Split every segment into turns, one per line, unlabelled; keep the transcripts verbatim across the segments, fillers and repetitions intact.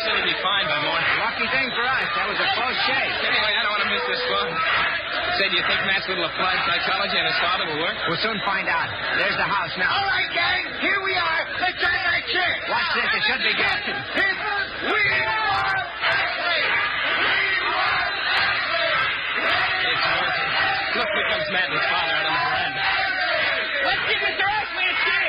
said he'd be fine by morning.
Lucky thing for us. That was a close shave.
Anyway, I don't want to miss this one. Say, do you think Matt's little applied psychology on his father will work?
We'll soon find out. There's the house now.
All right, gang. Here we are. Let's try that chair.
Watch this. It should be good.
We want Ashley. We want Ashley.
It's working. Look, here comes Matt and his father out on the veranda.
Let's give Mister Ashley a cheer.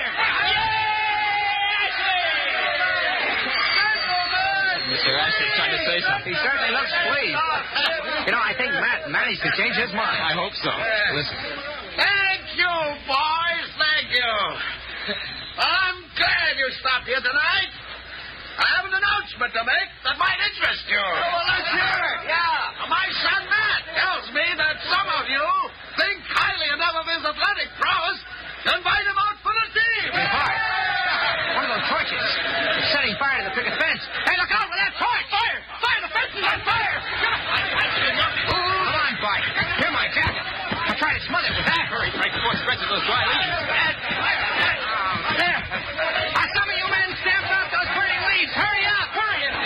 Mister Ashley trying to say something.
He certainly looks pleased. You know, I think Matt managed to change his mind.
I hope so. Listen.
Thank you, boys. Thank you. I'm glad you stopped here tonight. I have an announcement to make that might interest you. Oh, well, let's hear it. Yeah. My son Matt tells me that some of you think highly enough of his athletic prowess to invite him out for the team.
Hey, Bart. One of those torches. It's setting fire to the picket fence. Hey, look out for that torch!
Fire! Fire! The fence is on fire!
Come on, Bart. Here, my jacket. I'll try to smother it with that.
Hurry, Frank, before it spreads to those dry leaves.
There. Are some of you men stamped out those burning leaves? Hurry up! Hurry up!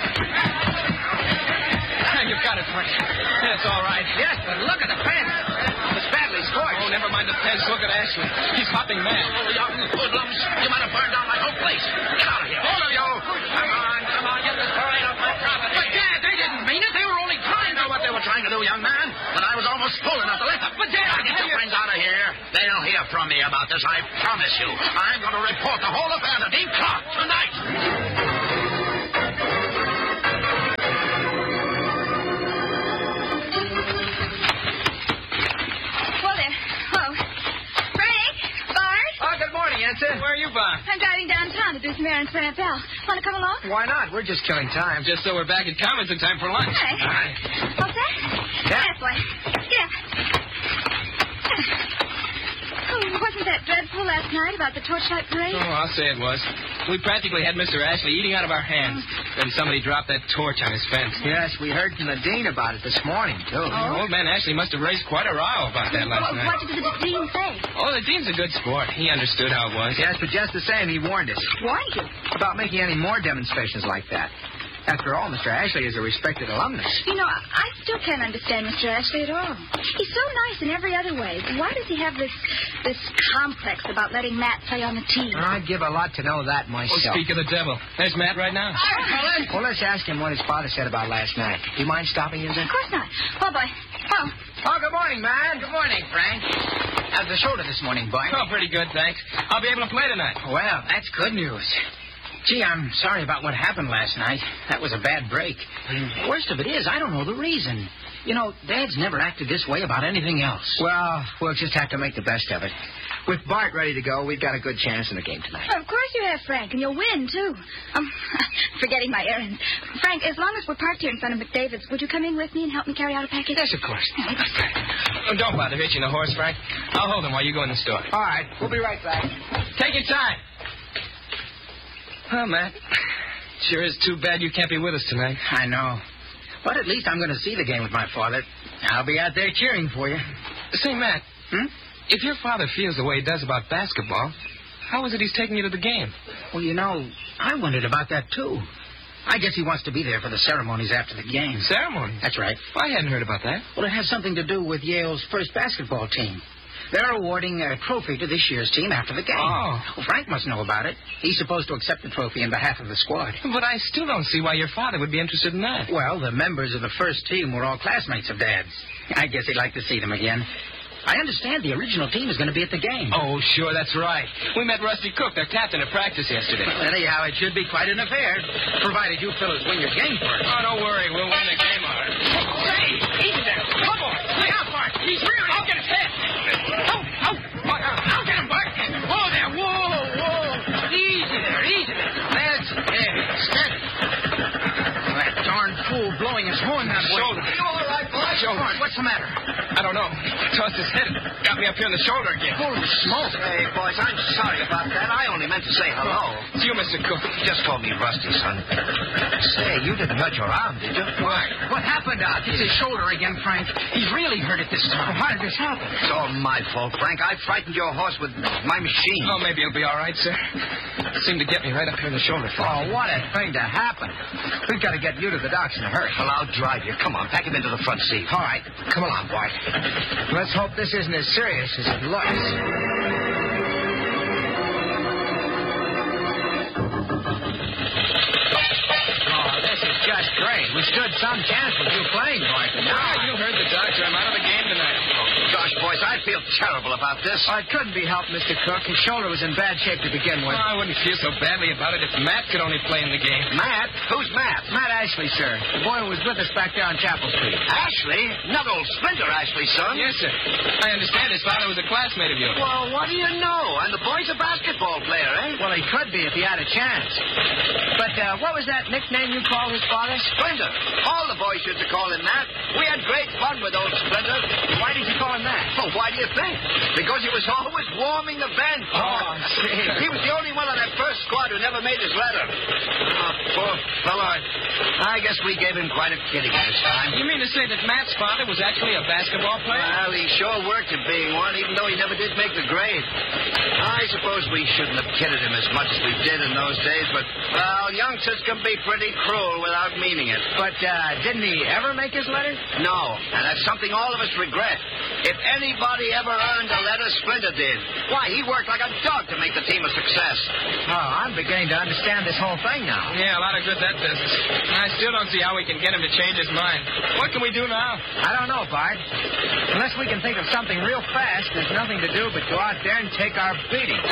You've got it, Frank. That's all right.
Yes, but look at the fence. It's badly scorched.
Oh, never mind the fence. Look at Ashley. He's hopping mad.
Oh, you hoodlums. You might have burned down my whole place. Get out of here. All of you. Come on, come on. Get this parade off my property. But, Dad, they didn't mean it. They were only trying to... I know what they were trying to do, young man. But I was almost full enough to let them. But, Dad, now, get your friends out of here. They'll hear from me about this, I promise you. I'm going to report the whole affair to Dean Clark tonight.
Where are you, Bob?
I'm driving downtown to do some errands for Aunt Belle. Want to come along?
Why not? We're just killing time.
Just so we're back at Commons in time for lunch.
Hey.
All right.
All set?
Yeah.
That way. Get up. Oh, wasn't that dreadful last night about the torchlight parade?
Oh, I'll say it was. We practically had Mister Ashley eating out of our hands. Then somebody dropped that torch on his fence.
Yes, we heard from the dean about it this morning, too.
Oh?
Old man Ashley must have raised quite a row about that last
Oh,
night.
what did the dean say?
Oh, the dean's a good sport. He understood how it was.
Yes, but just the same, he warned us
Warned you.
about making any more demonstrations like that. After all, Mister Ashley is a respected alumnus.
You know, I still can't understand Mister Ashley at all. He's so nice in every other way. Why does he have this this complex about letting Matt play on the team?
I'd give a lot to know that
Oh,
myself.
speak of the devil. There's Matt right now.
Hi, Colin.
Well, let's ask him what his father said about last night. Do you mind stopping in there?
Of course not. Oh, boy. Oh.
Oh, good morning, man. Good morning, Frank. How's the shoulder this morning, boy?
Oh, pretty good, thanks. I'll be able to play tonight.
Well, that's good news. Gee, I'm sorry about what happened last night. That was a bad break.
The worst of it is, I don't know the reason. You know, Dad's never acted this way about anything else.
Well, we'll just have to make the best of it. With Bart ready to go, we've got a good chance in the game tonight.
Of course you have, Frank, and you'll win, too. Um, forgetting my errands. Frank, as long as we're parked here in front of McDavid's, would you come in with me and help me carry out a package?
Yes, of course.
Oh, don't bother hitching the horse, Frank. I'll hold him while you go in the store.
All right, we'll be right back.
Take your time. Well, Matt, sure is too bad you can't be with us tonight.
I know. But at least I'm going to see the game with my father. I'll be out there cheering for you.
Say, Matt,
Hmm?
if your father feels the way he does about basketball, how is it he's taking you to the game?
Well, you know, I wondered about that, too. I guess he wants to be there for the ceremonies after the game.
Ceremony?
That's right.
Well, I hadn't heard about that.
Well, it has something to do with Yale's first basketball team. They're awarding a trophy to this year's team after the game.
Oh.
Well, Frank must know about it. He's supposed to accept the trophy in behalf of the squad.
But I still don't see why your father would be interested in that.
Well, the members of the first team were all classmates of Dad's. I guess he'd like to see them again. I understand the original team is going to be at the game.
Oh, sure, that's right. We met Rusty Cook, their captain, at practice yesterday.
Well, anyhow, it should be quite an affair, provided you fellas win your game first.
Oh, don't worry. We'll win the game, all right.
Say, easy there. Come on. Look out, Bart. He's rearing. I'll get his head. Oh, oh. I'll get him, Bart. Whoa there. Whoa, whoa. Easy there, easy there. That's it. Steady. Well, that darn fool blowing his horn that way.
Shoulder.
You all right, boy?
Shoulder.
Bart, what's the matter?
I don't know. Tossed his head. got me up here in the shoulder again.
Holy smoke.
Hey, boys, I'm sorry about that. I only meant to say hello.
It's you, Mister Cook.
Just call me Rusty, son. Say, you didn't hurt your arm, did you?
Why? What happened, Doc? It's his shoulder again, Frank. He's really hurt it this time. How did this happen?
It's all my fault, Frank. I frightened your horse with my machine.
Oh, maybe it'll be all right, sir. It seemed to get me right up here in the shoulder.
Oh, what a thing to happen. We've got to get you to the docks in a hurry.
Well, I'll drive you. Come on, pack him into the front seat.
All right. Come along, boy. Let's hope this isn't as serious as it looks. Oh, this is just great. We stood some chance with you playing, boy.
Ah, you heard the doctor. I'm out of the game tonight.
Gosh, boys, I feel terrible about this.
Oh, it couldn't be helped, Mister Cook. His shoulder was in bad shape to begin with.
Well, I wouldn't feel so badly about it if Matt could only play in the game.
Matt? Who's Matt?
Matt Ashley, sir. The boy who was with us back there on Chapel Street.
Ashley? Not old Splinter Ashley, son.
Yes, sir. I understand his father was a classmate of yours.
Well, what do you know? And the boy's a basketball player, eh?
Well, he could be if he had a chance. But uh, what was that nickname you called his father?
Splinter. All the boys used to call him that. We had great fun with old Splinter.
Why did you call him that?
Oh, why do you think? Because he was always warming the bench.
Oh, I see.
He was the only one on that first squad who never made his letter. Oh, poor fellow. I guess we gave him quite a kidding this time.
You mean to say that Matt's father was actually a basketball player?
Well, he sure worked at being one, even though he never did make the grade. I suppose we shouldn't have kidded him as much as we did in those days, but, well, youngsters can be pretty cruel without meaning it.
But uh, didn't he ever make his letter?
No, and that's something all of us regret. If anybody ever earned a letter, Splinter did. Why, he worked like a dog to make the team a success.
Oh, I'm beginning to understand this whole thing now.
Yeah, a lot of good that does. And I still don't see how we can get him to change his mind. What can we do now?
I don't know, Bart. Unless we can think of something real fast, there's nothing to do but go out there and take our beating.